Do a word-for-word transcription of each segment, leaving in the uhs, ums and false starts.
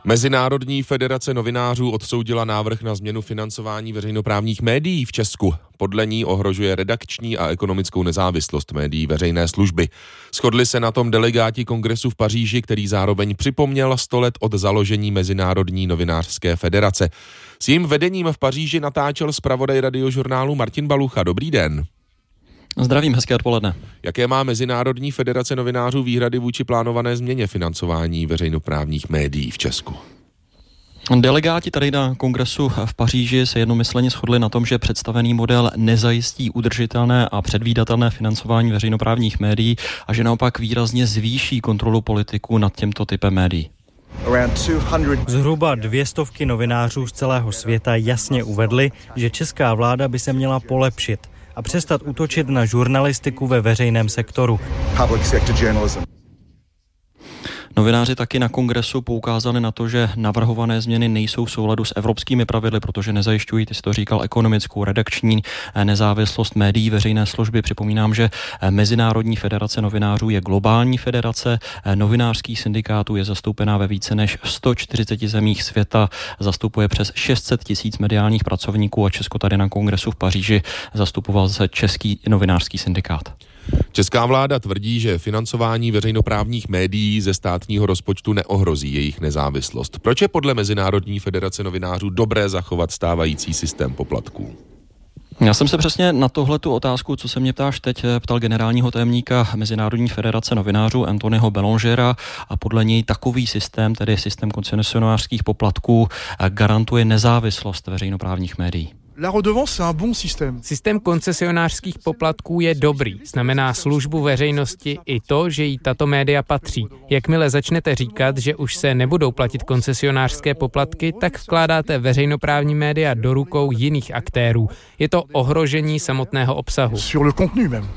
Mezinárodní federace novinářů odsoudila návrh na změnu financování veřejnoprávních médií v Česku. Podle ní ohrožuje redakční a ekonomickou nezávislost médií veřejné služby. Shodli se na tom delegáti kongresu v Paříži, který zároveň připomněl sto let od založení Mezinárodní novinářské federace. S jejím vedením v Paříži natáčel zpravodaj Radiožurnálu Martin Balucha. Dobrý den. Zdravím, hezké odpoledne. Jaké má Mezinárodní federace novinářů výhrady vůči plánované změně financování veřejnoprávních médií v Česku? Delegáti tady na kongresu v Paříži se jednomyslně shodli na tom, že představený model nezajistí udržitelné a předvídatelné financování veřejnoprávních médií a že naopak výrazně zvýší kontrolu politiků nad tímto typem médií. Zhruba dvě stovky novinářů z celého světa jasně uvedli, že česká vláda by se měla polepšit a přestat útočit na žurnalistiku ve veřejném sektoru. Novináři taky na kongresu poukázali na to, že navrhované změny nejsou v souladu s evropskými pravidly, protože nezajišťují, ty jsi to říkal, ekonomickou, redakční nezávislost médií veřejné služby. Připomínám, že Mezinárodní federace novinářů je globální federace, novinářských syndikátů je zastoupená ve více než sto čtyřiceti zemích světa, zastupuje přes šest set tisíc mediálních pracovníků a Česko tady na kongresu v Paříži zastupoval se Český novinářský syndikát. Česká vláda tvrdí, že financování veřejnoprávních médií ze státního rozpočtu neohrozí jejich nezávislost. Proč je podle Mezinárodní federace novinářů dobré zachovat stávající systém poplatků? Já jsem se přesně na tohletu otázku, co se mě ptáš teď, ptal generálního tajemníka Mezinárodní federace novinářů Anthonyho Bellongera a podle něj takový systém, tedy systém koncesionářských poplatků, garantuje nezávislost veřejnoprávních médií. La redevance, c'est un bon systém. Systém koncesionářských poplatků je dobrý. Znamená službu veřejnosti i to, že jí tato média patří. Jakmile začnete říkat, že už se nebudou platit koncesionářské poplatky, tak vkládáte veřejnoprávní média do rukou jiných aktérů. Je to ohrožení samotného obsahu. Sur le contenu même.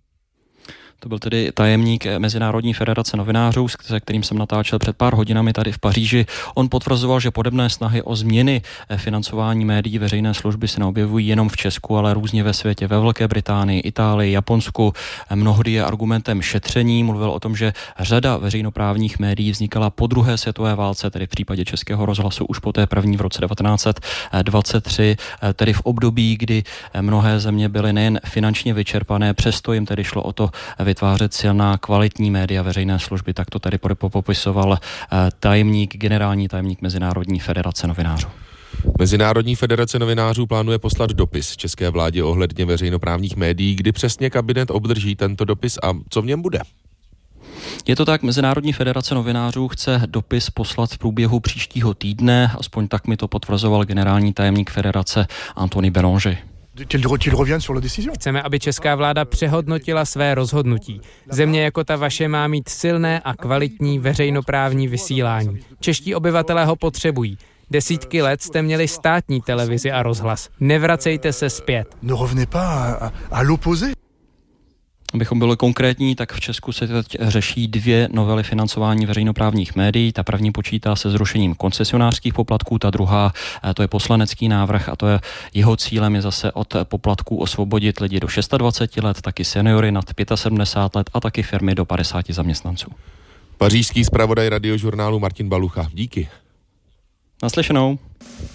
To byl tedy tajemník Mezinárodní federace novinářů, se kterým jsem natáčel před pár hodinami tady v Paříži. On potvrzoval, že podobné snahy o změny financování médií veřejné služby se neobjevují jenom v Česku, ale různě ve světě, ve Velké Británii, Itálii, Japonsku. Mnohdy je argumentem šetření. Mluvil o tom, že řada veřejnoprávních médií vznikala po druhé světové válce, tedy v případě Českého rozhlasu už po té první v roce devatenáct set dvacet tři, tedy v období, kdy mnohé země byly nejen finančně vyčerpané, přesto jim tedy šlo o to vytvářet silná kvalitní média veřejné služby. Tak to tady popisoval tajemník, generální tajemník Mezinárodní federace novinářů. Mezinárodní federace novinářů plánuje poslat dopis české vládě ohledně veřejnoprávních médií. Kdy přesně kabinet obdrží tento dopis a co v něm bude? Je to tak, Mezinárodní federace novinářů chce dopis poslat v průběhu příštího týdne, aspoň tak mi to potvrzoval generální tajemník federace Anthony Bellanger. Chceme, aby česká vláda přehodnotila své rozhodnutí. Země jako ta vaše má mít silné a kvalitní veřejnoprávní vysílání. Čeští obyvatelé ho potřebují. Desítky let jste měli státní televizi a rozhlas. Nevracejte se zpět. Abychom byli konkrétní, tak v Česku se teď řeší dvě novely financování veřejnoprávních médií. Ta první počítá se zrušením koncesionářských poplatků, ta druhá, to je poslanecký návrh a to je jeho cílem je zase od poplatků osvobodit lidi do dvacet šest let, taky seniory nad sedmdesát pět let a taky firmy do padesáti zaměstnanců. Pařížský zpravodaj Radiožurnálu Martin Balucha. Díky. Naslyšenou.